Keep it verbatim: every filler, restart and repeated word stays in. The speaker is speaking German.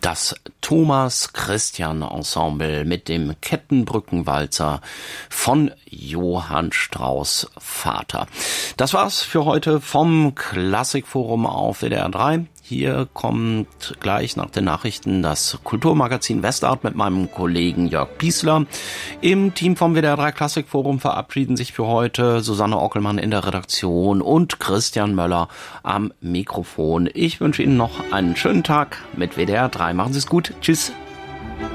Das Thomas-Christian-Ensemble mit dem Kettenbrückenwalzer von Johann Strauss Vater. Das war's für heute vom Klassikforum auf W D R drei. Hier kommt gleich nach den Nachrichten das Kulturmagazin Westart mit meinem Kollegen Jörg Piesler. Im Team vom W D R drei Klassikforum verabschieden sich für heute Susanne Ockelmann in der Redaktion und Christian Möller am Mikrofon. Ich wünsche Ihnen noch einen schönen Tag mit W D R drei. Machen Sie es gut. Tschüss.